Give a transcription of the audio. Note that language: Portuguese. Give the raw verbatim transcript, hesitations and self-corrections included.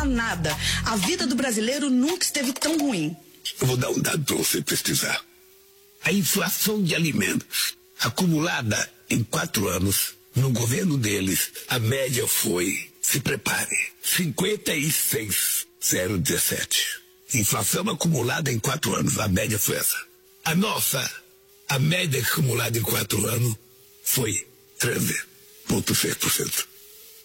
Nada. A vida do brasileiro nunca esteve tão ruim. Eu vou dar um dado para você pesquisar. A inflação de alimentos acumulada em quatro anos, no governo deles, a média foi, se prepare, cinquenta e seis vírgula zero um sete. Inflação acumulada em quatro anos, a média foi essa. A nossa, a média acumulada em quatro anos foi treze vírgula seis por cento.